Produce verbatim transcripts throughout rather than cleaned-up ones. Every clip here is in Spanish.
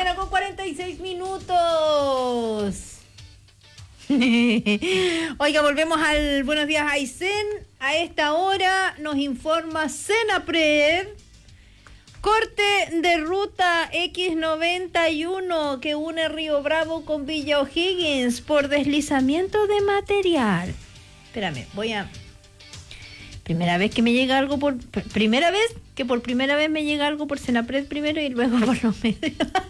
mañana con cuarenta y seis minutos. Oiga, volvemos al Buenos Días Aysén. A esta hora nos informa Senapred. Corte de ruta equis noventa y uno que une Río Bravo con Villa O'Higgins por deslizamiento de material. Espérame, voy a... Primera vez que me llega algo por... Primera vez que por primera vez me llega algo por Senapred primero y luego por los medios.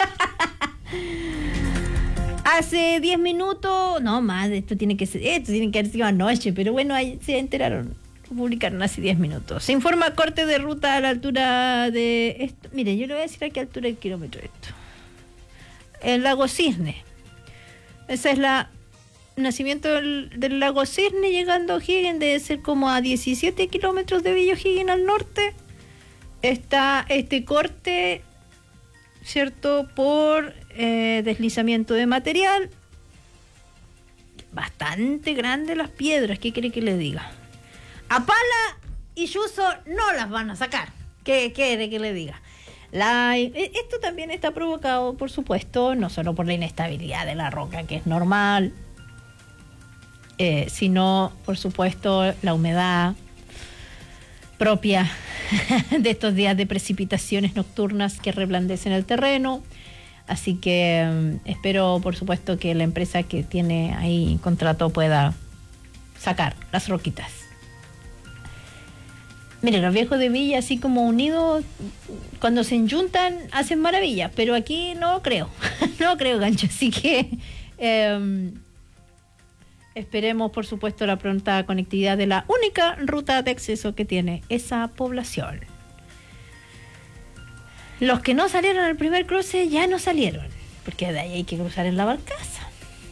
Hace diez minutos, no más, esto tiene que ser, esto tiene que haber sido anoche, pero bueno, ahí se enteraron, publicaron hace diez minutos. Se informa corte de ruta a la altura de esto. Mire, yo le voy a decir a qué altura el kilómetro esto. El lago Cisne. Esa es la nacimiento del, del lago Cisne llegando a O'Higgins, debe ser como a diecisiete kilómetros de Villa O'Higgins al norte. Está este corte, ¿cierto? Por eh, deslizamiento de material. Bastante grande las piedras, ¿qué quiere que le diga? A Pala y Yuso no las van a sacar. ¿Qué quiere que le diga? La, esto también está provocado, por supuesto, no solo por la inestabilidad de la roca, que es normal, eh, sino, por supuesto, la humedad propia de estos días de precipitaciones nocturnas que reblandecen el terreno. Así que um, espero, por supuesto, que la empresa que tiene ahí contrato pueda sacar las roquitas. Mire, los viejos de Villa, así como unidos, cuando se enjuntan, hacen maravillas, pero aquí no creo, no creo, Gancho. Así que eh, esperemos, por supuesto, la pronta conectividad de la única ruta de acceso que tiene esa población. Los que no salieron al primer cruce ya no salieron, porque de ahí hay que cruzar en la Barcaza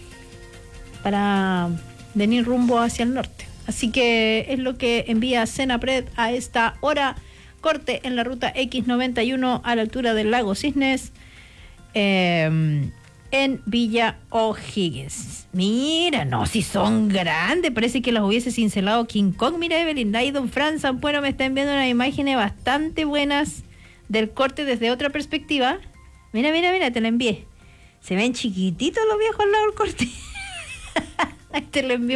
para venir rumbo hacia el norte. Así que es lo que envía Senapred a esta hora. Corte en la ruta equis noventa y uno a la altura del lago Cisnes, eh, en Villa O'Higgins. Mira, no, si son grandes, parece que las hubiese cincelado King Kong. Mira, Evelyn, ahí don Fran Zampuero me está enviando unas imágenes bastante buenas del corte desde otra perspectiva. Mira, mira, mira, te la envié. Se ven chiquititos los viejos al lado del corte. Ahí te lo envío.